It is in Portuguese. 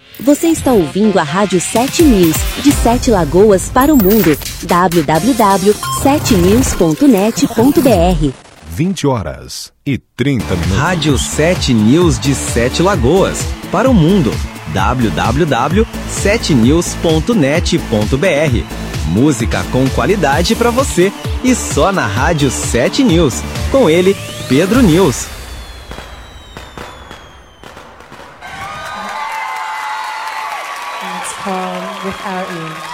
Você está ouvindo a Rádio 7 News, de 7 Lagoas para o mundo. www.7news.net.br 20h30. Rádio 7 News de 7 Lagoas para o mundo. www.7news.net.br Música com qualidade para você e só na Rádio 7 News. Com ele, Pedro News. Let's call with our ears.